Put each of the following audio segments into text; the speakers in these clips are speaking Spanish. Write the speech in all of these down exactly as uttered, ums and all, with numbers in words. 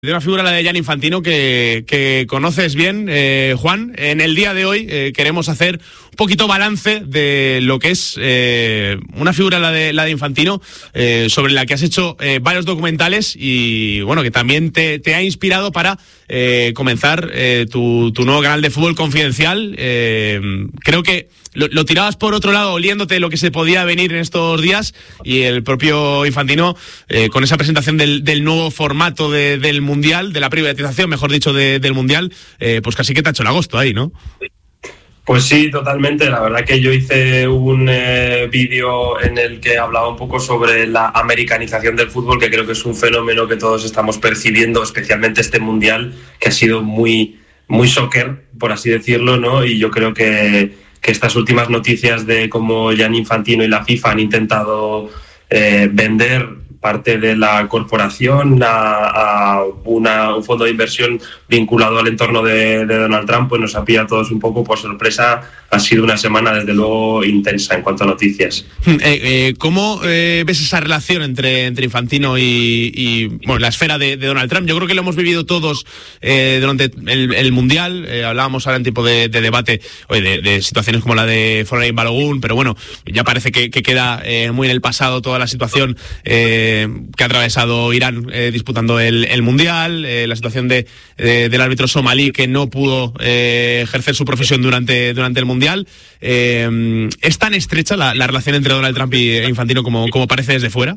De una figura, la de Gianni Infantino, que, que conoces bien, eh, Juan. En el día de hoy eh, queremos hacer un poquito balance de lo que es eh, una figura, la de, la de Infantino, eh, sobre la que has hecho eh, varios documentales y bueno, que también te, te ha inspirado para eh, comenzar eh, tu, tu nuevo canal de fútbol confidencial. Eh, creo que Lo, lo tirabas por otro lado, oliéndote lo que se podía venir en estos días, y el propio Infantino, eh, con esa presentación del, del nuevo formato de, del Mundial, de la privatización, mejor dicho, de, del Mundial, eh, pues casi que te ha hecho el agosto ahí, ¿no? Pues sí, totalmente. La verdad que yo hice un eh, vídeo en el que hablaba un poco sobre la americanización del fútbol, que creo que es un fenómeno que todos estamos percibiendo, especialmente este Mundial, que ha sido muy, muy soccer, por así decirlo, ¿no? Y yo creo que que estas últimas noticias de cómo Gianni Infantino y la FIFA han intentado eh, vender parte de la corporación a, a una, un fondo de inversión vinculado al entorno de, de Donald Trump, pues nos ha pillado a todos un poco por sorpresa. Ha sido una semana, desde luego, intensa en cuanto a noticias. Eh, eh, ¿Cómo eh, ves esa relación entre, entre Infantino y, y bueno, la esfera de, de Donald Trump? Yo creo que lo hemos vivido todos eh, durante el, el Mundial. Eh, hablábamos ahora en tipo de, de debate oye, de, de situaciones como la de Foreign Balogun, pero bueno, ya parece que, que queda eh, muy en el pasado toda la situación eh, que ha atravesado Irán eh, disputando el, el Mundial, eh, la situación de, de, del árbitro somalí que no pudo eh, ejercer su profesión durante, durante el Mundial. Eh, ¿Es tan estrecha la, la relación entre Donald Trump y Infantino como, como parece desde fuera?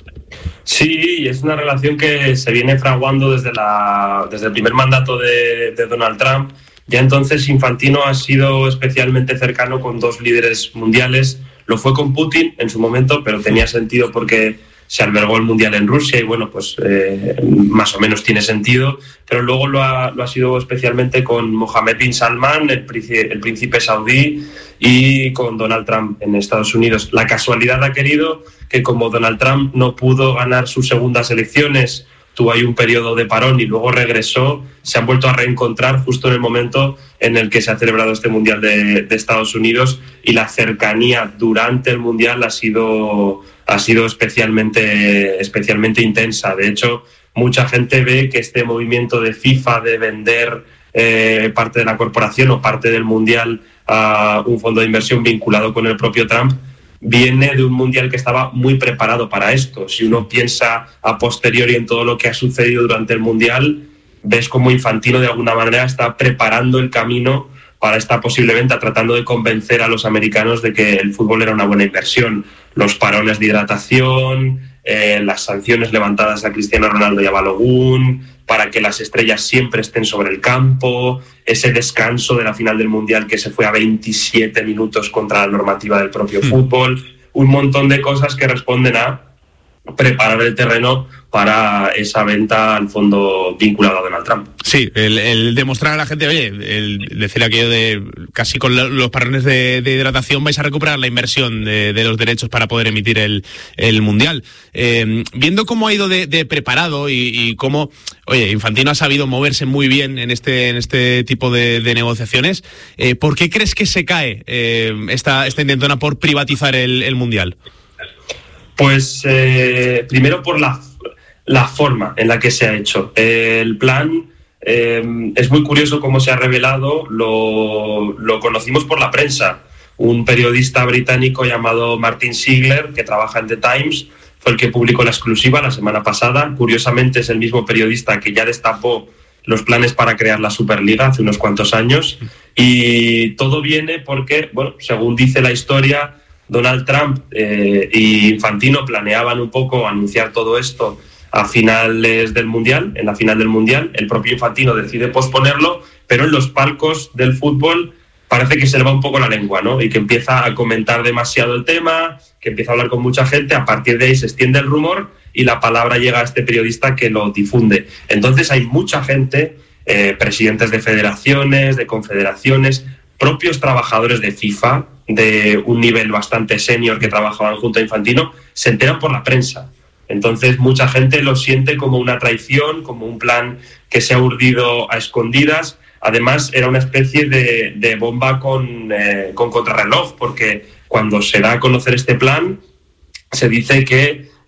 Sí, es una relación que se viene fraguando desde, la, desde el primer mandato de, de Donald Trump. Ya entonces Infantino ha sido especialmente cercano con dos líderes mundiales. Lo fue con Putin en su momento, pero tenía sentido porque se albergó el Mundial en Rusia y bueno, pues eh, más o menos tiene sentido, pero luego lo ha, lo ha sido especialmente con Mohammed bin Salman, el príncipe, el príncipe saudí, y con Donald Trump en Estados Unidos. La casualidad ha querido que como Donald Trump no pudo ganar sus segundas elecciones, tuvo ahí un periodo de parón y luego regresó, se han vuelto a reencontrar justo en el momento en el que se ha celebrado este Mundial de, de Estados Unidos, y la cercanía durante el Mundial ha sido... ha sido especialmente, especialmente intensa. De hecho, mucha gente ve que este movimiento de FIFA de vender eh, parte de la corporación o parte del Mundial a un fondo de inversión vinculado con el propio Trump viene de un Mundial que estaba muy preparado para esto. Si uno piensa a posteriori en todo lo que ha sucedido durante el Mundial, ves cómo Infantino de alguna manera está preparando el camino para esta posible venta, tratando de convencer a los americanos de que el fútbol era una buena inversión. Los parones de hidratación, eh, las sanciones levantadas a Cristiano Ronaldo y a Balogun, para que las estrellas siempre estén sobre el campo, ese descanso de la final del Mundial que se fue a veintisiete minutos contra la normativa del propio mm. fútbol, un montón de cosas que responden a preparar el terreno para esa venta al fondo vinculado a Donald Trump. Sí, el, el demostrar a la gente, oye, el decir aquello de casi con los parones de, de hidratación vais a recuperar la inversión de, de los derechos para poder emitir el, el Mundial. Eh, viendo cómo ha ido de, de preparado y, y cómo, oye, Infantino ha sabido moverse muy bien en este, en este tipo de, de negociaciones, eh, ¿por qué crees que se cae eh, esta, esta intentona por privatizar el, el Mundial? Pues eh, primero por la, la forma en la que se ha hecho. El plan eh, es muy curioso cómo se ha revelado, lo, lo conocimos por la prensa. Un periodista británico llamado Martin Ziegler, que trabaja en The Times, fue el que publicó la exclusiva la semana pasada. Curiosamente es el mismo periodista que ya destapó los planes para crear la Superliga hace unos cuantos años. Y todo viene porque, bueno, según dice la historia, Donald Trump eh, y Infantino planeaban un poco anunciar todo esto a finales del Mundial, en la final del Mundial. El propio Infantino decide posponerlo, pero en los palcos del fútbol parece que se le va un poco la lengua, ¿no? Y que empieza a comentar demasiado el tema, que empieza a hablar con mucha gente. A partir de ahí se extiende el rumor y la palabra llega a este periodista que lo difunde. Entonces hay mucha gente, eh, presidentes de federaciones, de confederaciones, propios trabajadores de FIFA, de un nivel bastante senior que trabajaban junto a Infantino, se enteran por la prensa. Entonces mucha gente lo siente como una traición, como un plan que se ha urdido a escondidas. Además era una especie de, de bomba con, eh, con contrarreloj, porque cuando se da a conocer este plan se dice que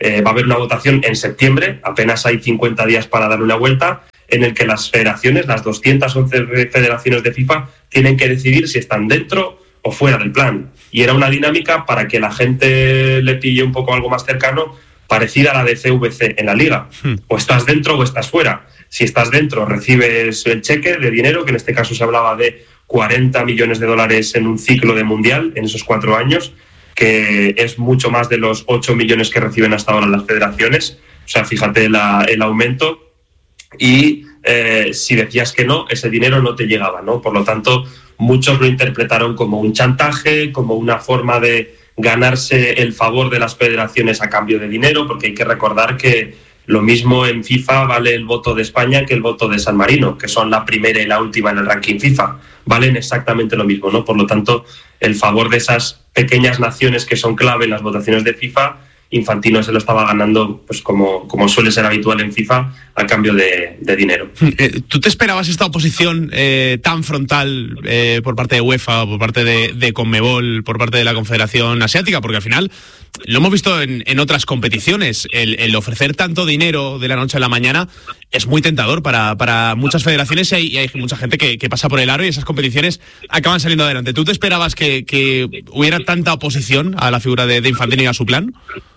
eh, va a haber una votación en septiembre, apenas hay cincuenta días para dar una vuelta, en el que las federaciones, las doscientas once federaciones de FIFA, tienen que decidir si están dentro o fuera del plan. Y era una dinámica para que la gente le pille un poco algo más cercano, parecida a la de C V C en la Liga. Hmm. O estás dentro o estás fuera. Si estás dentro, recibes el cheque de dinero, que en este caso se hablaba de cuarenta millones de dólares en un ciclo de mundial, en esos cuatro años, que es mucho más de los ocho millones que reciben hasta ahora las federaciones. O sea, fíjate la, el aumento. Y eh, si decías que no, ese dinero no te llegaba, ¿no? Por lo tanto, muchos lo interpretaron como un chantaje, como una forma de ganarse el favor de las federaciones a cambio de dinero, porque hay que recordar que lo mismo en FIFA vale el voto de España que el voto de San Marino, que son la primera y la última en el ranking FIFA. Valen exactamente lo mismo, ¿no? Por lo tanto, el favor de esas pequeñas naciones que son clave en las votaciones de FIFA, Infantino se lo estaba ganando, pues como, como suele ser habitual en FIFA, a cambio de, de dinero. ¿Tú te esperabas esta oposición eh, tan frontal eh, por parte de UEFA, por parte de, de Conmebol, por parte de la Confederación Asiática? Porque al final lo hemos visto en, en otras competiciones. El, el ofrecer tanto dinero de la noche a la mañana es muy tentador para, para muchas federaciones y hay, y hay mucha gente que, que pasa por el aro y esas competiciones acaban saliendo adelante. ¿Tú te esperabas que, que hubiera tanta oposición a la figura de, de Infantino y a su plan?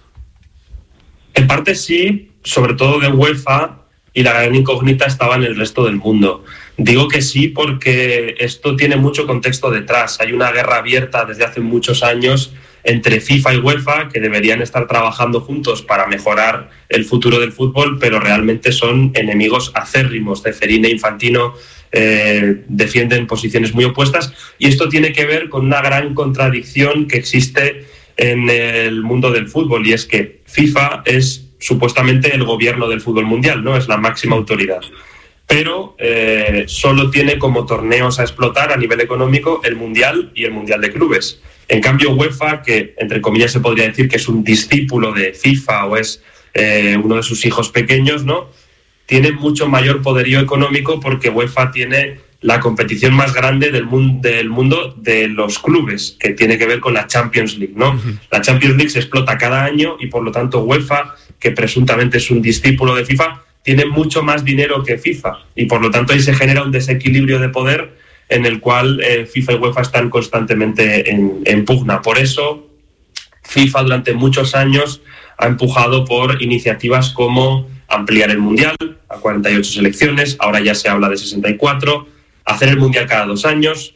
En parte sí, sobre todo de UEFA, y la gran incógnita estaba en el resto del mundo. Digo que sí porque esto tiene mucho contexto detrás. Hay una guerra abierta desde hace muchos años entre FIFA y UEFA, que deberían estar trabajando juntos para mejorar el futuro del fútbol, pero realmente son enemigos acérrimos. Ceferín e Infantino eh, defienden posiciones muy opuestas, y esto tiene que ver con una gran contradicción que existe en el mundo del fútbol, y es que FIFA es supuestamente el gobierno del fútbol mundial, ¿no? Es la máxima autoridad, pero eh, solo tiene como torneos a explotar a nivel económico el Mundial y el Mundial de Clubes. En cambio, UEFA, que entre comillas se podría decir que es un discípulo de FIFA o es eh, uno de sus hijos pequeños, ¿no?, tiene mucho mayor poderío económico, porque UEFA tiene la competición más grande del mundo, del mundo de los clubes, que tiene que ver con la Champions League, ¿no? Uh-huh. La Champions League se explota cada año y por lo tanto UEFA, que presuntamente es un discípulo de FIFA, tiene mucho más dinero que FIFA, y por lo tanto ahí se genera un desequilibrio de poder en el cual eh, FIFA y UEFA están constantemente en, en pugna. Por eso FIFA durante muchos años ha empujado por iniciativas como ampliar el Mundial a cuarenta y ocho selecciones, ahora ya se habla de sesenta y cuatro, hacer el Mundial cada dos años,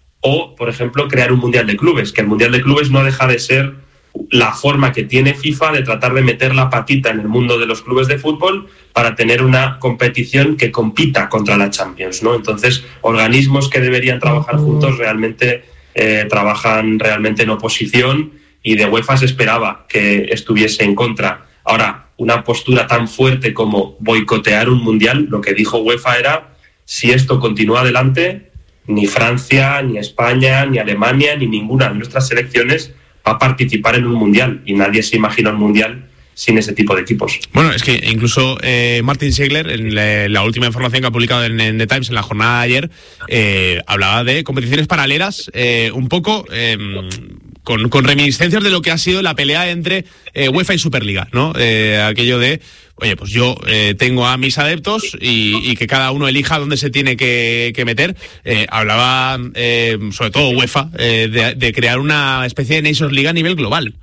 o, por ejemplo, crear un Mundial de Clubes, que el Mundial de Clubes no deja de ser la forma que tiene FIFA de tratar de meter la patita en el mundo de los clubes de fútbol para tener una competición que compita contra la Champions, ¿no? Entonces, organismos que deberían trabajar juntos realmente eh, trabajan realmente en oposición, y de UEFA se esperaba que estuviese en contra. Ahora, una postura tan fuerte como boicotear un mundial, lo que dijo UEFA era: si esto continúa adelante, ni Francia, ni España, ni Alemania, ni ninguna de nuestras selecciones va a participar en un mundial, y nadie se imagina un mundial sin ese tipo de equipos. Bueno, es que incluso eh, Martin Ziegler, en la, la última información que ha publicado en, en The Times en la jornada de ayer, eh, hablaba de competiciones paralelas, eh, un poco eh, con, con reminiscencias de lo que ha sido la pelea entre eh, UEFA y Superliga, ¿no? Eh, aquello de, oye, pues yo eh, tengo a mis adeptos y, y que cada uno elija dónde se tiene que, que meter. Eh, hablaba, eh, sobre todo UEFA, eh, de, de crear una especie de Nations League a nivel global.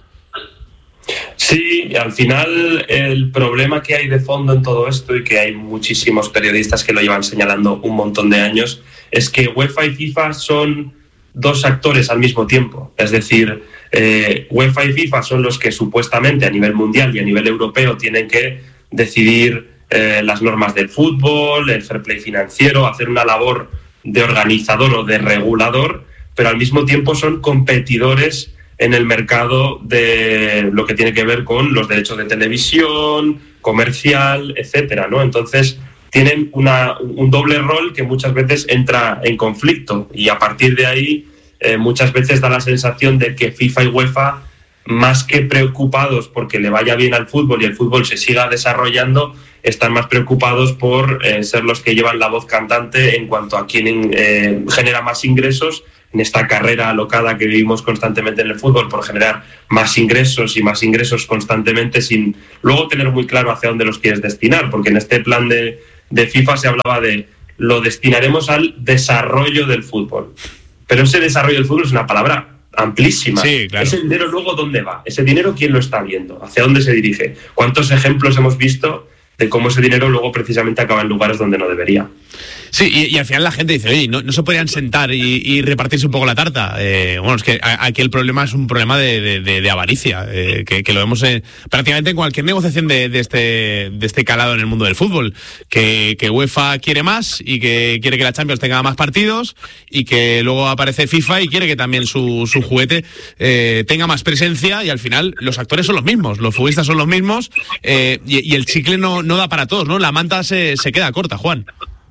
Sí, al final el problema que hay de fondo en todo esto, y que hay muchísimos periodistas que lo llevan señalando un montón de años, es que UEFA y FIFA son dos actores al mismo tiempo. Es decir, eh, UEFA y FIFA son los que supuestamente a nivel mundial y a nivel europeo tienen que decidir eh, las normas del fútbol, el fair play financiero, hacer una labor de organizador o de regulador, pero al mismo tiempo son competidores en el mercado de lo que tiene que ver con los derechos de televisión, comercial, etcétera, ¿no? Entonces tienen una, un doble rol que muchas veces entra en conflicto, y a partir de ahí eh, muchas veces da la sensación de que FIFA y UEFA, más que preocupados porque le vaya bien al fútbol y el fútbol se siga desarrollando, están más preocupados por eh, ser los que llevan la voz cantante en cuanto a quién eh, genera más ingresos en esta carrera alocada que vivimos constantemente en el fútbol por generar más ingresos y más ingresos constantemente sin luego tener muy claro hacia dónde los quieres destinar, porque en este plan de, de FIFA se hablaba de lo destinaremos al desarrollo del fútbol. Pero ese desarrollo del fútbol es una palabra amplísima. Sí, claro. Ese dinero luego, ¿dónde va? Ese dinero, ¿quién lo está viendo? ¿Hacia dónde se dirige? ¿Cuántos ejemplos hemos visto de cómo ese dinero luego precisamente acaba en lugares donde no debería? Sí, y, y al final la gente dice, oye, ¿no, no se podrían sentar y, y repartirse un poco la tarta? Eh, bueno, es que a, aquí el problema es un problema de, de, de, de avaricia, eh, que, que lo vemos en, prácticamente en cualquier negociación de, de, este, de este calado en el mundo del fútbol, que, que UEFA quiere más y que quiere que la Champions tenga más partidos y que luego aparece FIFA y quiere que también su, su juguete eh, tenga más presencia, y al final los actores son los mismos, los futbolistas son los mismos, eh, y, y el chicle no, no da para todos, ¿no? La manta se, se queda corta, Juan.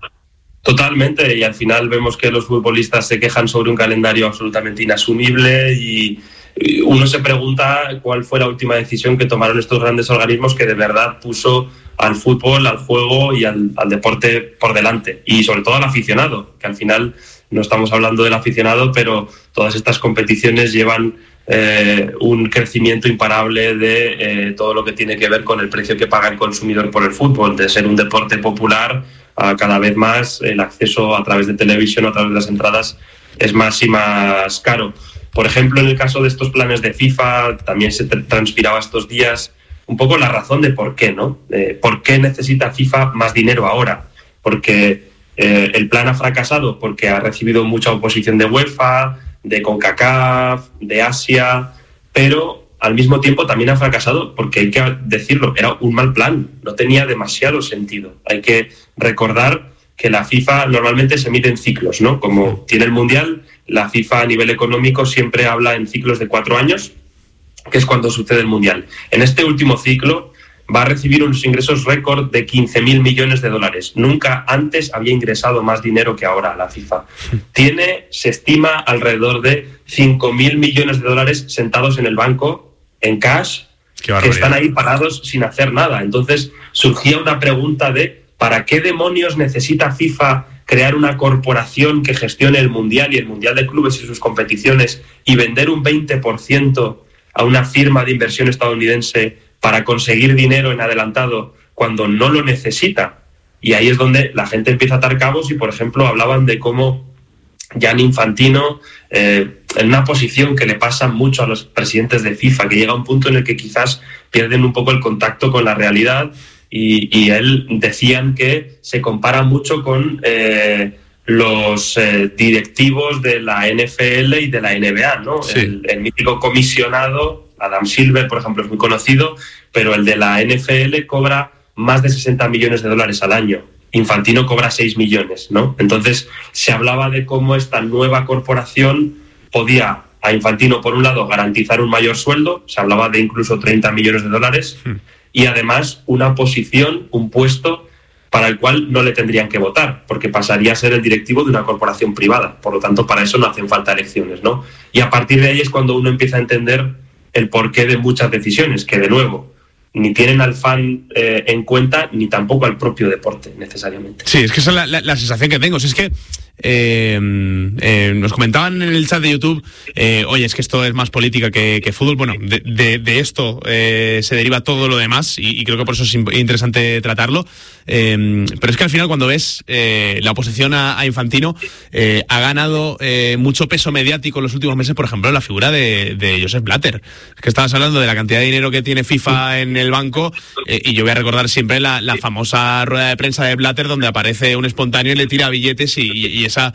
Totalmente, y al final vemos que los futbolistas se quejan sobre un calendario absolutamente inasumible y uno se pregunta cuál fue la última decisión que tomaron estos grandes organismos que de verdad puso al fútbol, al juego y al, al deporte por delante, y sobre todo al aficionado, que al final no estamos hablando del aficionado, pero todas estas competiciones llevan eh, un crecimiento imparable de eh, todo lo que tiene que ver con el precio que paga el consumidor por el fútbol, de ser un deporte popular a cada vez más el acceso a través de televisión, a través de las entradas, es más y más caro. Por ejemplo, en el caso de estos planes de FIFA, también se transpiraba estos días un poco la razón de por qué, ¿no? Eh, ¿Por qué necesita FIFA más dinero ahora? Porque eh, el plan ha fracasado, porque ha recibido mucha oposición de UEFA, de CONCACAF, de Asia, pero al mismo tiempo también ha fracasado porque, hay que decirlo, era un mal plan, no tenía demasiado sentido. Hay que recordar que la FIFA normalmente se mide en ciclos, ¿no? Como tiene el Mundial, la FIFA a nivel económico siempre habla en ciclos de cuatro años, que es cuando sucede el Mundial. En este último ciclo va a recibir unos ingresos récord de quince mil millones de dólares. Nunca antes había ingresado más dinero que ahora la FIFA. Tiene, se estima, alrededor de cinco mil millones de dólares sentados en el banco, en cash, que están ahí parados sin hacer nada. Entonces surgía una pregunta de ¿para qué demonios necesita FIFA crear una corporación que gestione el Mundial y el Mundial de Clubes y sus competiciones y vender un veinte por ciento a una firma de inversión estadounidense para conseguir dinero en adelantado cuando no lo necesita? Y ahí es donde la gente empieza a atar cabos y, por ejemplo, hablaban de cómo Gianni Infantino, eh, en una posición que le pasa mucho a los presidentes de FIFA, que llega a un punto en el que quizás pierden un poco el contacto con la realidad, y, y él decían que se compara mucho con eh, los eh, directivos de la N F L y de la N B A, ¿no? Sí. El, el mítico comisionado, Adam Silver, por ejemplo, es muy conocido, pero el de la N F L cobra más de sesenta millones de dólares al año. Infantino cobra seis millones, ¿no? Entonces se hablaba de cómo esta nueva corporación podía a Infantino, por un lado, garantizar un mayor sueldo, se hablaba de incluso treinta millones de dólares, hmm. y además una posición, un puesto para el cual no le tendrían que votar, porque pasaría a ser el directivo de una corporación privada. Por lo tanto, para eso no hacen falta elecciones, ¿no? Y a partir de ahí es cuando uno empieza a entender el porqué de muchas decisiones, que de nuevo ni tienen al fan eh, en cuenta, ni tampoco al propio deporte, necesariamente. Sí, es que esa es la, la, la sensación que tengo. Si es que eh, eh, nos comentaban en el chat de YouTube, eh, oye, es que esto es más política que, que fútbol. Bueno, de, de, de esto eh, se deriva todo lo demás, y, y creo que por eso es interesante tratarlo. Eh, pero es que al final, cuando ves eh, la oposición a, a Infantino, eh, ha ganado eh, mucho peso mediático en los últimos meses, por ejemplo, la figura de, de Josep Blatter. Es que estabas hablando de la cantidad de dinero que tiene FIFA en el banco, eh, y yo voy a recordar siempre la, la famosa rueda de prensa de Blatter, donde aparece un espontáneo y le tira billetes, y, y esa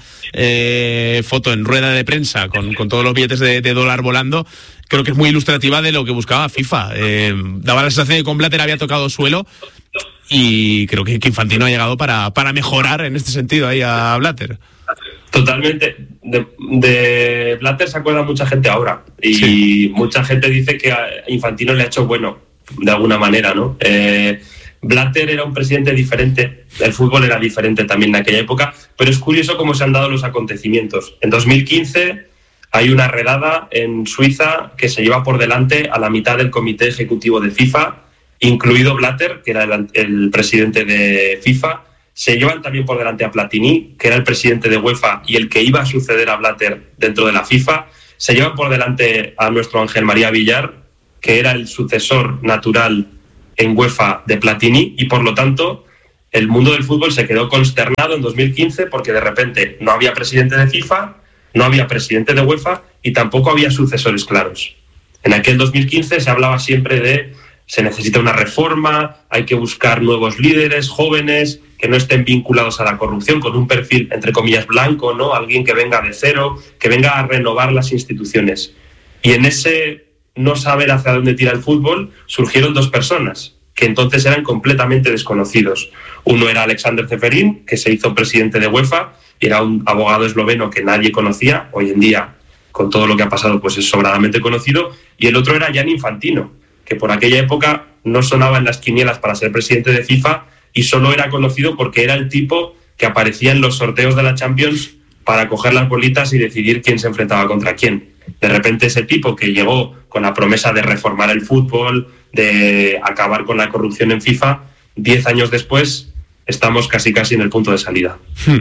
eh, foto en rueda de prensa con, con todos los billetes de, de dólar volando, creo que es muy ilustrativa de lo que buscaba FIFA. Eh, daba la sensación de que con Blatter había tocado suelo, y creo que, que Infantino ha llegado para, para mejorar en este sentido ahí a Blatter. Totalmente. De, de Blatter se acuerda mucha gente ahora, y sí. mucha gente dice que a Infantino le ha hecho bueno, de alguna manera, ¿no? Eh, Blatter era un presidente diferente, el fútbol era diferente también en aquella época, pero es curioso cómo se han dado los acontecimientos. En dos mil quince hay una redada en Suiza que se lleva por delante a la mitad del comité ejecutivo de FIFA, incluido Blatter, que era el, el presidente de FIFA, Se llevan también por delante a Platini, que era el presidente de UEFA y el que iba a suceder a Blatter dentro de la FIFA. Se llevan por delante a nuestro Ángel María Villar, que era el sucesor natural en UEFA de Platini, y por lo tanto el mundo del fútbol se quedó consternado en dos mil quince porque de repente no había presidente de FIFA, no había presidente de UEFA y tampoco había sucesores claros. En aquel dos mil quince se hablaba siempre de se necesita una reforma, hay que buscar nuevos líderes jóvenes que no estén vinculados a la corrupción, con un perfil, entre comillas, blanco, ¿no? Alguien que venga de cero, que venga a renovar las instituciones. Y en ese no saber hacia dónde tira el fútbol, surgieron dos personas que entonces eran completamente desconocidos. Uno era Alexander Ceferin, que se hizo presidente de UEFA, y era un abogado esloveno que nadie conocía. Hoy en día, con todo lo que ha pasado, pues es sobradamente conocido. Y el otro era Gianni Infantino, que por aquella época no sonaba en las quinielas para ser presidente de FIFA y solo era conocido porque era el tipo que aparecía en los sorteos de la Champions para coger las bolitas y decidir quién se enfrentaba contra quién. De repente ese tipo que llegó con la promesa de reformar el fútbol, de acabar con la corrupción en FIFA, diez años después estamos casi casi en el punto de salida. Hmm.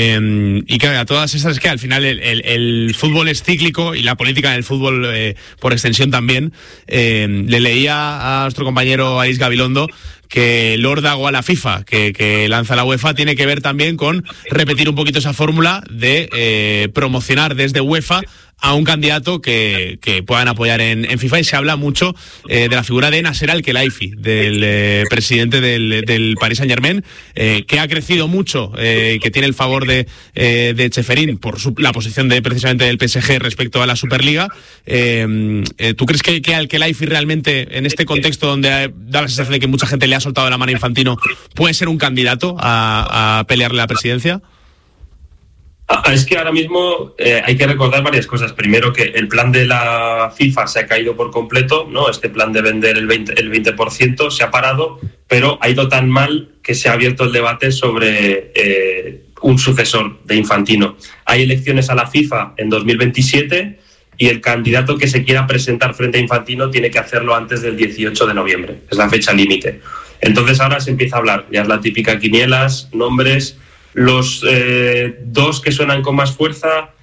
Eh, y claro, a todas esas es que al final el, el, el fútbol es cíclico y la política del fútbol eh, por extensión también. Eh, le leía a nuestro compañero Aris Gabilondo que el órdago a la FIFA que, que lanza la UEFA tiene que ver también con repetir un poquito esa fórmula de eh, promocionar desde UEFA a un candidato que, que puedan apoyar en, en FIFA, y se habla mucho eh, de la figura de Nasser Al-Khelaifi, del eh, presidente del, del Paris Saint-Germain, eh, que ha crecido mucho, eh, que tiene el favor de, eh, de Ceferin por su, la posición de precisamente del P S G respecto a la Superliga. Eh, eh, ¿Tú crees que, que Al-Khelaifi realmente, en este contexto donde da la sensación de que mucha gente le ha soltado la mano a Infantino, puede ser un candidato a, a pelearle la presidencia? Es que ahora mismo eh, hay que recordar varias cosas. Primero, que el plan de la FIFA se ha caído por completo, ¿no? Este plan de vender el veinte, el veinte por ciento se ha parado, pero ha ido tan mal que se ha abierto el debate sobre eh, un sucesor de Infantino. Hay elecciones a la FIFA en dos mil veintisiete y el candidato que se quiera presentar frente a Infantino tiene que hacerlo antes del dieciocho de noviembre. Es la fecha límite. Entonces ahora se empieza a hablar. Ya es la típica quinielas, nombres. Los eh, dos que suenan con más fuerza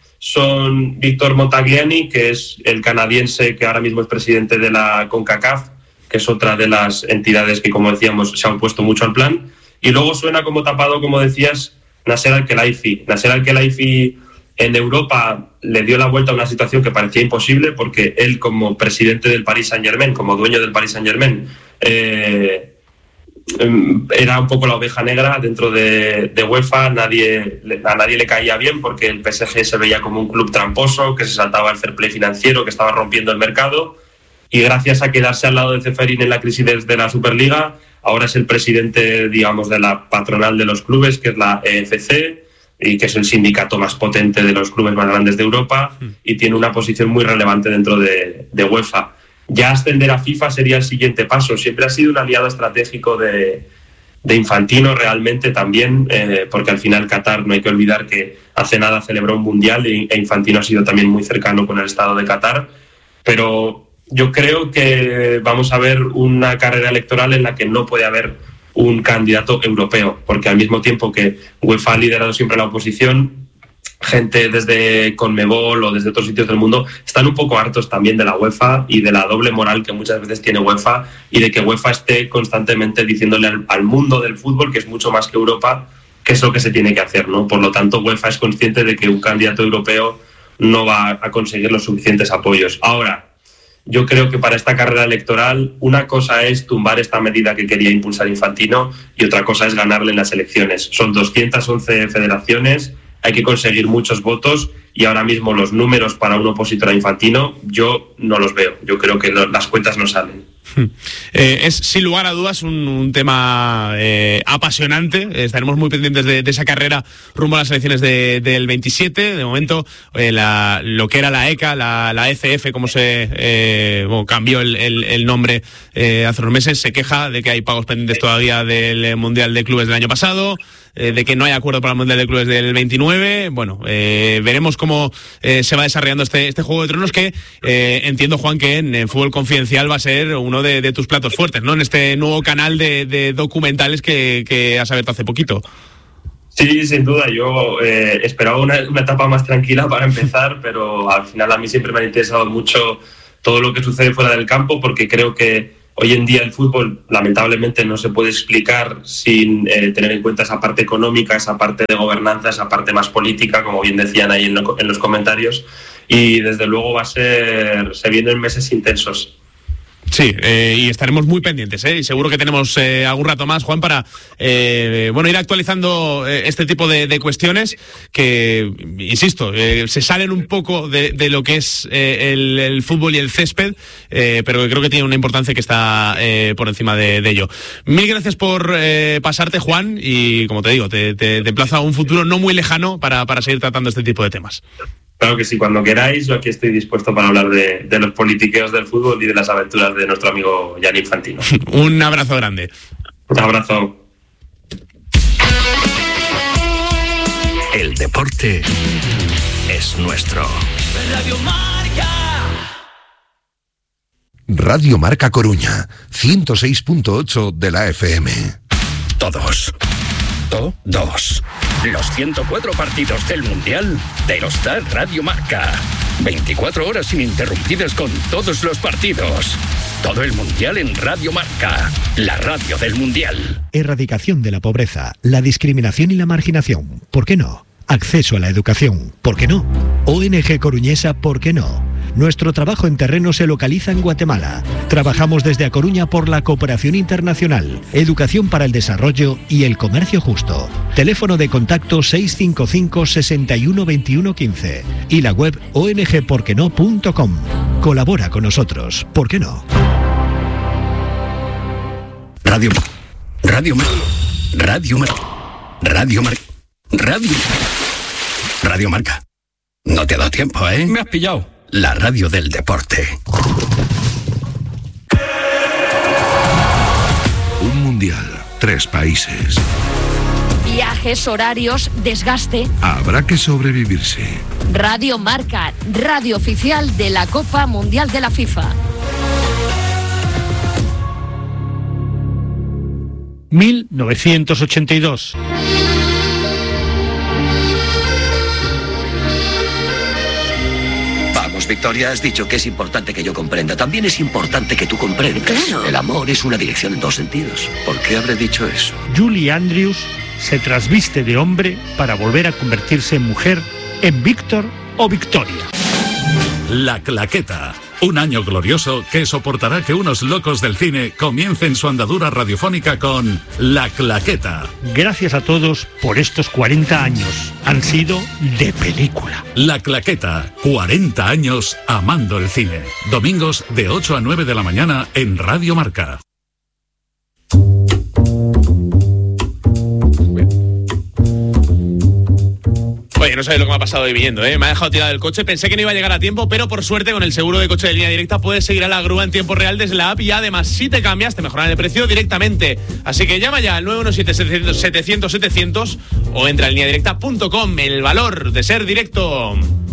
son Víctor Montagliani, que es el canadiense que ahora mismo es presidente de la CONCACAF, que es otra de las entidades que, como decíamos, se han opuesto mucho al plan. Y luego suena como tapado, como decías, Nasser Al-Khelaifi. Nasser Al-Khelaifi en Europa le dio la vuelta a una situación que parecía imposible, porque él, como presidente del Paris Saint-Germain, como dueño del Paris Saint-Germain, eh, era un poco la oveja negra dentro de, de UEFA. Nadie, a nadie le caía bien porque el P S G se veía como un club tramposo, que se saltaba el fair play financiero, que estaba rompiendo el mercado, y gracias a quedarse al lado de Ceferin en la crisis de la Superliga, ahora es el presidente, digamos, de la patronal de los clubes, que es la E F C, y que es el sindicato más potente de los clubes más grandes de Europa, y tiene una posición muy relevante dentro de, de UEFA. Ya ascender a FIFA sería el siguiente paso. Siempre ha sido un aliado estratégico de, de Infantino realmente también, eh, porque al final Qatar, no hay que olvidar que hace nada celebró un mundial y, e Infantino ha sido también muy cercano con el Estado de Qatar. Pero yo creo que vamos a ver una carrera electoral en la que no puede haber un candidato europeo, porque al mismo tiempo que UEFA ha liderado siempre la oposición, gente desde Conmebol o desde otros sitios del mundo están un poco hartos también de la UEFA y de la doble moral que muchas veces tiene UEFA, y de que UEFA esté constantemente diciéndole al, al mundo del fútbol que es mucho más que Europa, que es lo que se tiene que hacer, ¿no? Por lo tanto, UEFA es consciente de que un candidato europeo no va a conseguir los suficientes apoyos. Ahora, yo creo que para esta carrera electoral una cosa es tumbar esta medida que quería impulsar Infantino y otra cosa es ganarle en las elecciones. Son doscientas once federaciones, hay que conseguir muchos votos y ahora mismo los números para un opositor a Infantino yo no los veo. Yo creo que lo, las cuentas no salen. Eh, es sin lugar a dudas un, un tema eh, apasionante. Estaremos muy pendientes de, de esa carrera rumbo a las elecciones de, del veintisiete. De momento, eh, la, lo que era la E C A, la, la E C F, como se eh, bueno, cambió el, el, el nombre eh, hace unos meses, se queja de que hay pagos pendientes todavía del Mundial de Clubes del año pasado, eh, de que no hay acuerdo para el Mundial de Clubes del veintinueve. Bueno, eh, veremos cómo eh, se va desarrollando este, este Juego de Tronos, que eh, entiendo, Juan, que en, en Fútbol Confidencial va a ser uno de, de tus platos fuertes, ¿no? En este nuevo canal de, de documentales que, que has abierto hace poquito. Sí, sin duda. Yo eh, esperaba una, una etapa más tranquila para empezar, pero al final a mí siempre me ha interesado mucho todo lo que sucede fuera del campo, porque creo que hoy en día el fútbol lamentablemente no se puede explicar sin eh, tener en cuenta esa parte económica, esa parte de gobernanza, esa parte más política, como bien decían ahí en, lo, en los comentarios, y desde luego va a ser, se vienen meses intensos. Sí, eh, y estaremos muy pendientes, ¿eh? Y seguro que tenemos eh, algún rato más, Juan, para eh, bueno ir actualizando eh, este tipo de, de cuestiones que, insisto, eh, se salen un poco de, de lo que es eh, el, el fútbol y el césped, eh, pero que creo que tiene una importancia que está eh, por encima de, de ello. Mil gracias por eh, pasarte, Juan, y como te digo, te, te, te emplazo a un futuro no muy lejano para, para seguir tratando este tipo de temas. Claro que sí, cuando queráis, yo aquí estoy dispuesto para hablar de, de los politiqueos del fútbol y de las aventuras de nuestro amigo Gianni Infantino. Un abrazo grande. Un abrazo. El deporte es nuestro. Radio Marca. Radio Marca Coruña, ciento seis punto ocho de la F M. Todos. Todos. Los ciento cuatro partidos del Mundial te los da Radio Marca. veinticuatro horas ininterrumpidas con todos los partidos. Todo el Mundial en Radio Marca, la radio del Mundial. Erradicación de la pobreza, la discriminación y la marginación. ¿Por qué no? Acceso a la educación. ¿Por qué no? O N G Coruñesa. ¿Por qué no? Nuestro trabajo en terreno se localiza en Guatemala. Trabajamos desde A Coruña por la cooperación internacional, educación para el desarrollo y el comercio justo. Teléfono de contacto seis cinco cinco, seis uno dos uno uno cinco y la web o n g por qué no punto com. Colabora con nosotros. ¿Por qué no? Radio Radio Mar Radio Mar Radio Mar Radio Radio Marca. No te ha dado tiempo, ¿eh? Me has pillado. La radio del deporte. Un mundial, tres países. Viajes, horarios, desgaste. Habrá que sobrevivirse. Radio Marca, radio oficial de la Copa Mundial de la FIFA. mil novecientos ochenta y dos. Victoria, has dicho que es importante que yo comprenda. También es importante que tú comprendas. Claro. El amor es una dirección en dos sentidos. ¿Por qué habré dicho eso? Julie Andrews se trasviste de hombre para volver a convertirse en mujer, en Víctor o Victoria. La Claqueta. Un año glorioso que soportará que unos locos del cine comiencen su andadura radiofónica con La Claqueta. Gracias a todos por estos cuarenta años. Han sido de película. La Claqueta. cuarenta años amando el cine. Domingos de ocho a nueve de la mañana en Radio Marca. Oye, no sabéis lo que me ha pasado hoy viniendo, ¿eh? Me ha dejado tirado el coche, pensé que no iba a llegar a tiempo, pero por suerte con el seguro de coche de Línea Directa puedes seguir a la grúa en tiempo real desde la app y además si te cambias te mejoran el precio directamente. Así que llama ya al nueve uno siete, setecientos, setecientos o entra a línea directa punto com. El valor de ser directo.